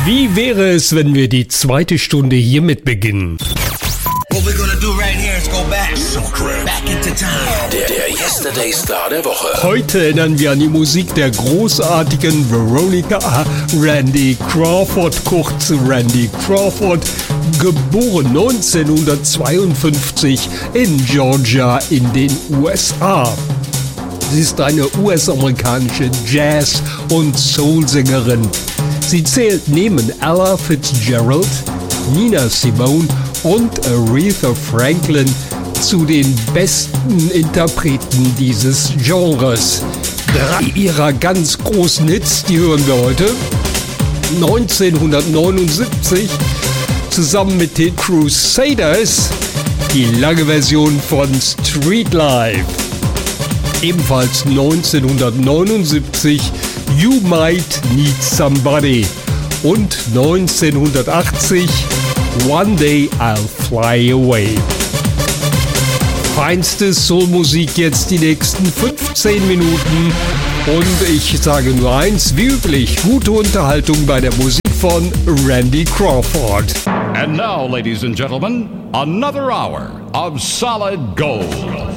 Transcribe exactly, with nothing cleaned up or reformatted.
Wie wäre es, wenn wir die zweite Stunde hiermit beginnen? What we're gonna do right here is go back, back into time. Der, der Yesterday Star der Woche. Heute erinnern wir an die Musik der großartigen Veronica Randy Crawford, kurz Randy Crawford, geboren neunzehnhundertzweiundfünfzig in Georgia in den U S A. Sie ist eine U S-amerikanische Jazz- und Soul-Sängerin. Sie zählt neben Ella Fitzgerald, Nina Simone und Aretha Franklin zu den besten Interpreten dieses Genres. Drei ihrer ganz großen Hits, die hören wir heute. neunzehnhundertneunundsiebzig zusammen mit den Crusaders die lange Version von Street Life. Ebenfalls neunzehnhundertneunundsiebzig You Might Need Somebody und neunzehnhundertachtzig One Day I'll Fly Away. Feinste Soulmusik jetzt die nächsten fünfzehn Minuten und ich sage nur eins, wie üblich, gute Unterhaltung bei der Musik von Randy Crawford. And now, ladies and gentlemen, another hour of solid gold.